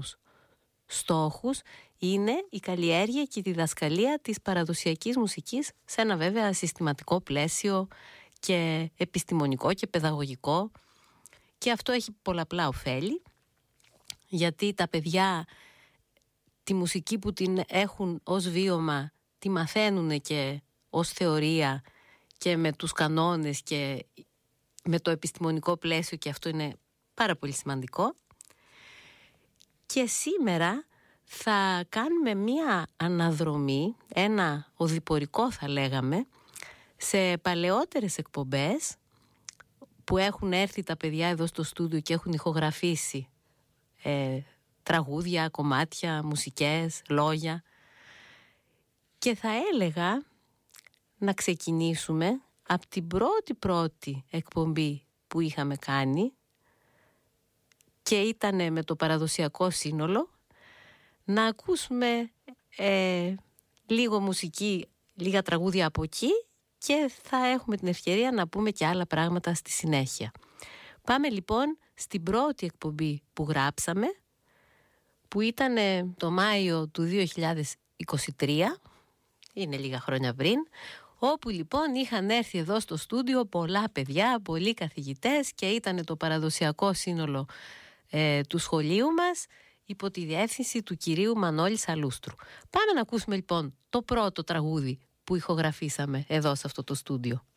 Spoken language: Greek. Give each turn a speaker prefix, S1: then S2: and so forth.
S1: πρωτόγονους στόχους είναι η καλλιέργεια και η διδασκαλία της παραδοσιακής μουσικής σε ένα βέβαια συστηματικό πλαίσιο και επιστημονικό και παιδαγωγικό, και αυτό έχει πολλαπλά ωφέλη, γιατί τα παιδιά τη μουσική που την έχουν ως βίωμα τη μαθαίνουν και ως θεωρία και με τους κανόνες και με το επιστημονικό πλαίσιο, και αυτό είναι πάρα πολύ σημαντικό. Και σήμερα θα κάνουμε μία αναδρομή, ένα οδηπορικό θα λέγαμε, σε παλαιότερες εκπομπές που έχουν έρθει τα παιδιά εδώ στο στούντιο και έχουν ηχογραφήσει τραγούδια, κομμάτια, μουσικές, λόγια. Και θα έλεγα να ξεκινήσουμε από την πρώτη εκπομπή που είχαμε κάνει, και ήταν με το παραδοσιακό σύνολο, να ακούσουμε λίγο μουσική, λίγα τραγούδια από εκεί, και θα έχουμε την ευκαιρία να πούμε και άλλα πράγματα στη συνέχεια. Πάμε λοιπόν στην πρώτη εκπομπή που γράψαμε, που ήταν το Μάιο του 2023, είναι λίγα χρόνια πριν, όπου λοιπόν είχαν έρθει εδώ στο στούντιο πολλά παιδιά, πολλοί καθηγητές, και ήταν το παραδοσιακό σύνολο του σχολείου μας υπό τη διεύθυνση του κυρίου Μανώλη Σαλούστρου. Πάμε να ακούσουμε λοιπόν το πρώτο τραγούδι που ηχογραφήσαμε εδώ σε αυτό το στούντιο.